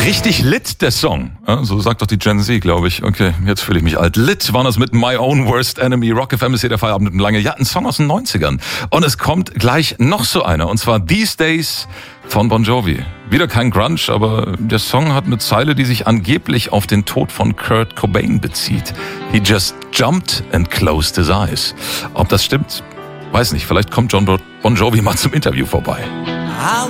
Richtig lit, der Song. Ja, so sagt doch die Gen Z, glaube ich. Okay, jetzt fühle ich mich alt. Lit waren das mit My Own Worst Enemy. Rock FM ist hier der Feierabend mit lange. Ja, ein Song aus den 90ern. Und es kommt gleich noch so einer. Und zwar These Days von Bon Jovi. Wieder kein Grunge, aber der Song hat eine Zeile, die sich angeblich auf den Tod von Kurt Cobain bezieht. He just jumped and closed his eyes. Ob das stimmt, weiß nicht. Vielleicht kommt Bon Jovi mal zum Interview vorbei.